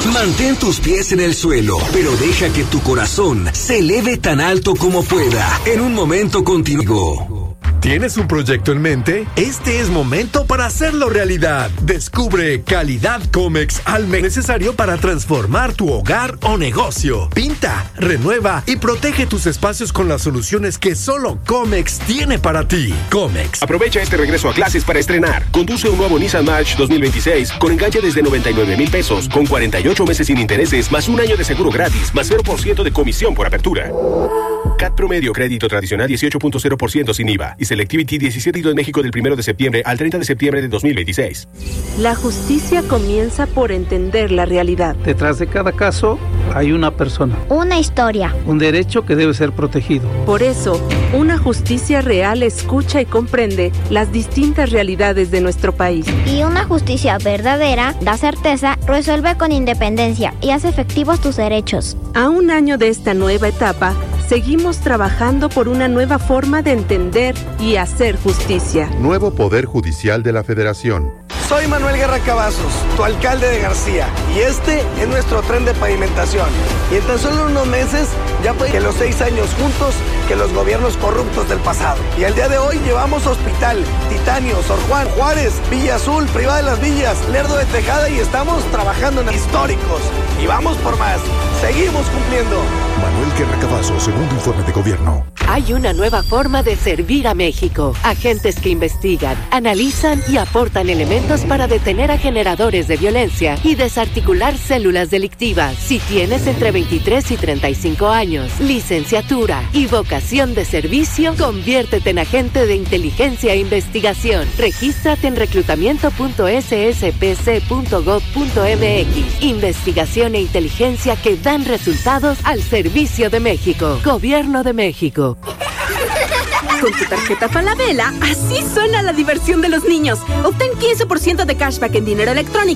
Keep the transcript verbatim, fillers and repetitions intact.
Mantén tus pies en el suelo, pero deja que tu corazón se eleve tan alto como pueda. En un momento contigo. ¿Tienes un proyecto en mente? Este es momento para hacerlo realidad. Descubre calidad Comex al mes necesario para transformar tu hogar o negocio. Pinta, renueva y protege tus espacios con las soluciones que solo Comex tiene para ti. Comex. Aprovecha este regreso a clases para estrenar. Conduce un nuevo Nissan March dos mil veintiséis con enganche desde noventa y nueve mil pesos, con cuarenta y ocho meses sin intereses, más un año de seguro gratis, más cero por ciento de comisión por apertura. C A T promedio, crédito tradicional dieciocho punto cero por ciento sin I V A y Selectivity diecisiete en México del primero de septiembre al treinta de septiembre de dos mil veintiséis. La justicia comienza por entender la realidad. Detrás de cada caso hay una persona. Una historia. Un derecho que debe ser protegido. Por eso, una justicia real escucha y comprende las distintas realidades de nuestro país. Y una justicia verdadera da certeza, resuelve con independencia y hace efectivos tus derechos. A un año de esta nueva etapa, seguimos trabajando por una nueva forma de entender y hacer justicia. Nuevo Poder Judicial de la Federación. Soy Manuel Guerra Cavazos, tu alcalde de García, y este es nuestro tren de pavimentación. Y en tan solo unos meses ya fue que los seis años juntos que los gobiernos corruptos del pasado. Y al día de hoy llevamos Hospital, Titanio, Sor Juan, Juárez, Villa Azul, Privada de las Villas, Lerdo de Tejada y estamos trabajando en históricos. Y vamos por más. Seguimos cumpliendo. Manuel Guerra Cavazos, segundo informe de gobierno. Hay una nueva forma de servir a México. Agentes que investigan, analizan y aportan elementos para detener a generadores de violencia y desarticular células delictivas. Si tienes entre veintitrés y treinta y cinco años, licenciatura y vocación de servicio, conviértete en agente de inteligencia e investigación. Regístrate en reclutamiento punto s s p c punto gov punto m x. Investigación e inteligencia que dan resultados al servicio de México. Gobierno de México. Con tu tarjeta Falabella, así suena la diversión de los niños. Obtén quince por ciento de cashback en dinero electrónico